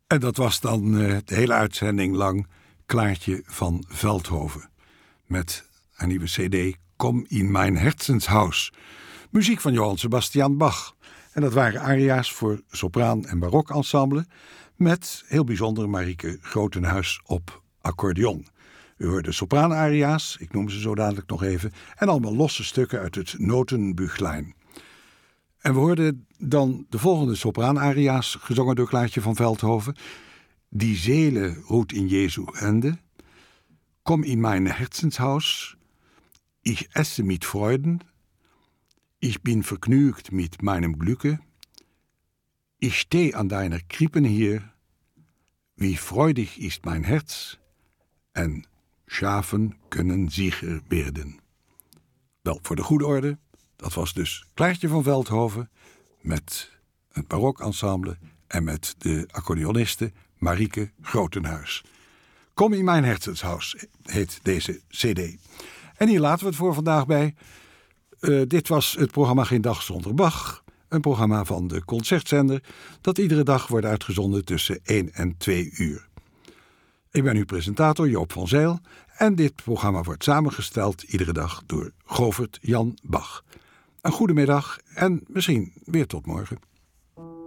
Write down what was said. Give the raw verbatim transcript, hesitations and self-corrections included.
En dat was dan uh, de hele uitzending lang Klaartje van Veldhoven. Met een nieuwe cd, Kom in mijn Herzenshaus. Muziek van Johann Sebastian Bach. En dat waren aria's voor sopraan- en barokensemble. Met heel bijzonder Marieke Grotenhuis op accordeon. U hoorde sopraanaria's, ik noem ze zo dadelijk nog even. En allemaal losse stukken uit het Notenbüchlein. En we hoorden dan de volgende sopraanaria's, gezongen door Klaartje van Veldhoven. Die Seele ruht in Jesu Hände. Komm in mein Herzenshaus. Ich esse mit Freuden. Ich bin vergnügt mit meinem Glücke. Ich steh an deiner Krippen hier. Wie freudig ist mein Herz. En Schafen kunnen sicher werden. Wel, voor de goede orde, dat was dus Klaartje van Veldhoven met het barokensemble en met de accordeoniste Marieke Grotenhuis. Kom in mijn Herzenshaus heet deze cd. En hier laten we het voor vandaag bij. Uh, dit was het programma Geen Dag Zonder Bach. Een programma van de Concertzender dat iedere dag wordt uitgezonden tussen één en twee uur. Ik ben uw presentator Joop van Zijl en dit programma wordt samengesteld iedere dag door Govert Jan Bach. Een goede middag en misschien weer tot morgen.